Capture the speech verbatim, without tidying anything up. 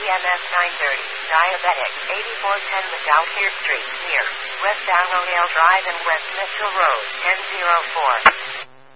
M S nine thirty, Diabetic, eighty-four ten McAllister Street, near West Allendale Drive and West Mitchell Road, ten oh four.